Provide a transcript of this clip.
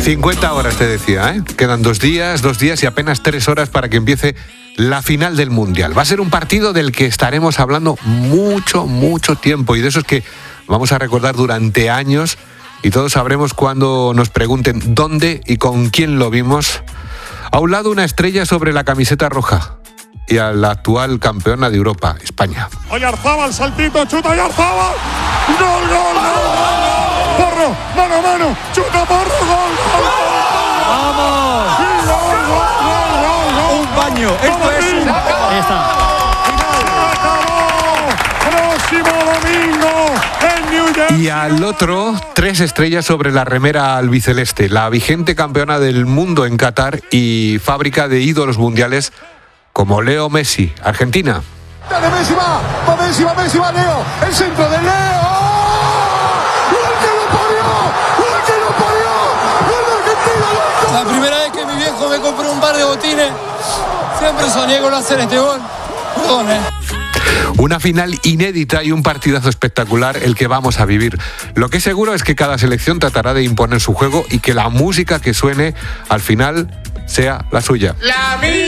50 horas te decía, ¿eh? Quedan 2 días y apenas 3 horas para que empiece la final del Mundial. Va a ser un partido del que estaremos hablando mucho tiempo y de esos que vamos a recordar durante años y todos sabremos cuando nos pregunten dónde y con quién lo vimos. A un lado una estrella sobre la camiseta roja y a la actual campeona de Europa, España. Oyarzabal, saltito, chuta Oyarzabal. ¡Gol! Porro, mano a mano, chuta Porro, gol. ¡Vamos! Gol. Un baño, esto es un... Ahí está. Próximo domingo en New Jersey. Y al otro, 3 estrellas sobre la remera albiceleste, la vigente campeona del mundo en Qatar y fábrica de ídolos mundiales como Leo Messi, Argentina. Dale, Messi va, Leo, el centro de Leo. ¡Gol que lo parió! ¡Gol de Argentina! La primera vez que mi viejo me compró un par de botines, siempre soñé con hacer este gol. Perdón, Una final inédita y un partidazo espectacular el que vamos a vivir. Lo que es seguro es que cada selección tratará de imponer su juego y que la música que suene al final sea la suya. La mía.